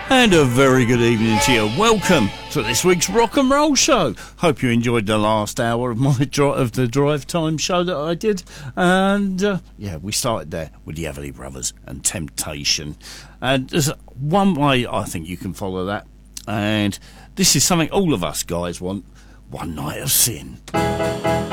And a very good evening to you. Welcome to this week's Rock and Roll Show. Hope you enjoyed the last hour of the drive time show that I did. And we started there with the Everly Brothers and Temptation. And there's one way I think you can follow that. And this is something all of us guys want. One Night of Sin.